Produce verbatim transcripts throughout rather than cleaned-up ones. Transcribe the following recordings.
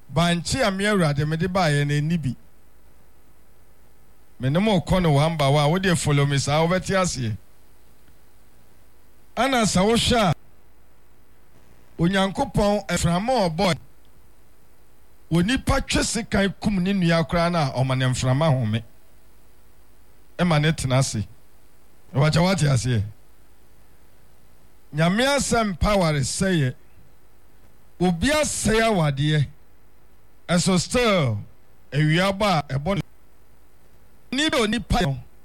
banchi ame awurade me de baaye na nibi me ne mo kono wamba wa wo de follow me sa wo beti ase ana sa wo hwa onyankopon eframa obo oni pa twese kan kum ni nua kra na o mane mframa home e mane tenase e wacha wati ase nyame asem power say obi asaya wade eso still ewiaba ebo ni do ni pa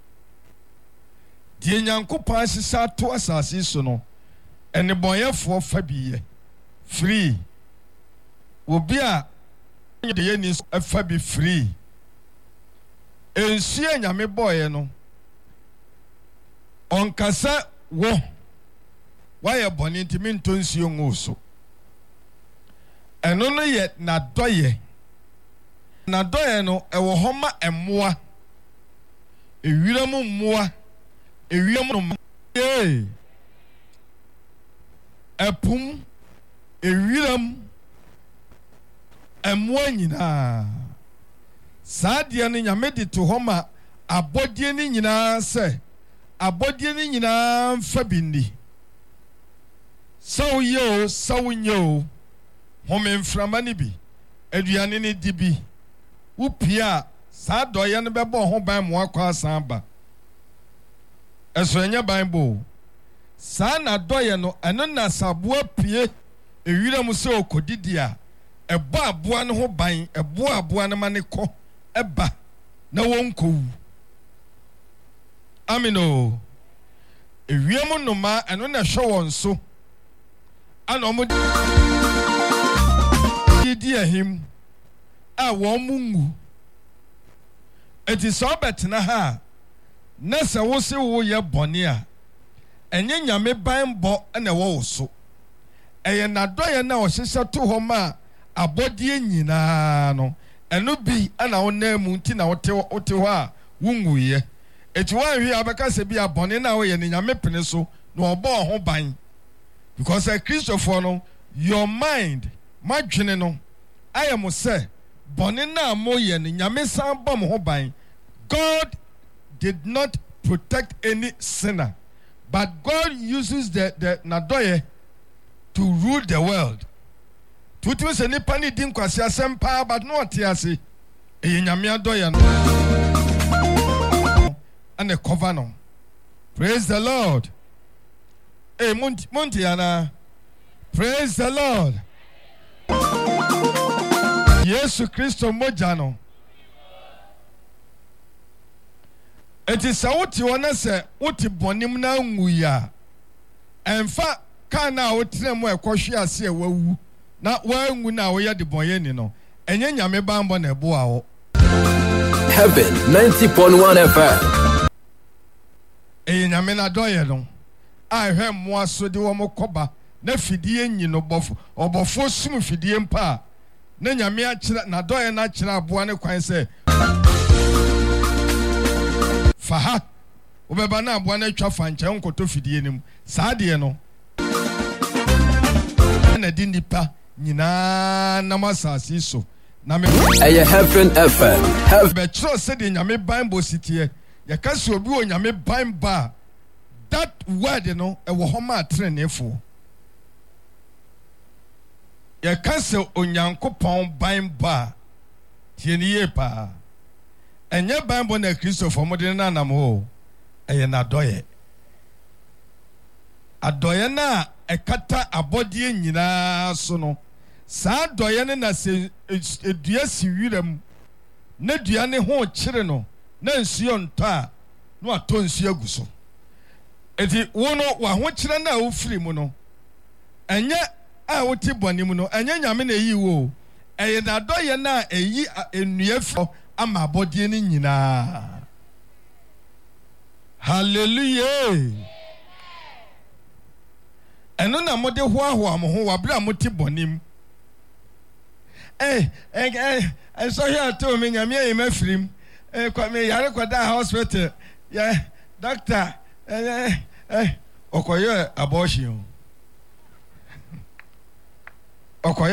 die nyankopon asisa to asase so no ene bonyefo fa biye free obi a de yeni fa bi free ensie nyame boye no onkasa wo waye boni ntimi ntonsuo ngoso eno no ye na doye na doye no ewo homa emmoa ewiram mmoa ewiram no eh epum ewiram emmoa nyina saade ne nyame de to homa abodie ne nyina se abodie ne nyina mfa bindi saw yo saw nyo home mframa ne bi aduane ne di bi upia saa doye ne bebo ho ban mo akwa asamba eso enya bible saa na doye no eno na saboa pie ewiram se okodidi a ebo aboa ne ho ban ebo aboa ne mane kɔ eba na wonkowu amino ewiam no ma eno na hwe won so ana omo di ahim a won mungu eti so betena ha na se wo se wo ye bone a enye nyame ban bo na wo so eye na doye na o hyehyɛ to hɔ ma abodie nyina no eno bi ana wo na mu nti na wo te wo te hɔ a wunguye eti wan hwe abeka se bi abone na wo ye ne nyame pene so na obo ho ban because a Christopher no your mind madwene no I am say bone na mo ye ne nyame san bom ho ban. God did not protect any sinner, but God uses the the nadoye to rule the world. Tutu se ni pani din kwase asem pa but no atiase e nyame adoye no and a cover no. Praise the Lord. Hey, Monty, Monty, Anna. Praise the Lord. Yesu Kristo mojano. Eti sa wuti wana se wuti bonim na nguya. Enfa kana wotire mo ekohwe ase e wawu. Na wangu na wo ye de bonye ni no. Enye nyame bambo na ebo awo. Heaven ninety point one F M. E nyame na doye no. I hear more so de wo koba na fidie nyi no bofo obofo sum fidie mpa na nyame a kira na doye na kira aboa ne kwan se faha obeba na aboa na twa fanche nkoto fidie nim saade no na di nipa nyina na masasi so na me eye Heaven F M have be kiro se de nyame bible sitie ya kasi obi o nyame bible that word you know e wo homa atrenefo ya kase onyankopon bible tie ni ye pa enye bible na Christopher modene na nam ho eye na doye adoye na ekata abodie nyina so no saa doye ne na se edua si wiram na dua ne ho kire no na nsuo nto a no ato nsuo aguso eti wo no wa ho kire na wo firi mu no enye a wo ti bonim no enye nyame na yi wo eye na doye na eyi enua fo ama abodie ne nyina. Hallelujah. Eno na mode ho aho am ho wa bra moti bonim eh eh eh so here to me nyame e mafirim eh kwa me yare kwada hospital yeah doctor eh eh okoye abortion okoye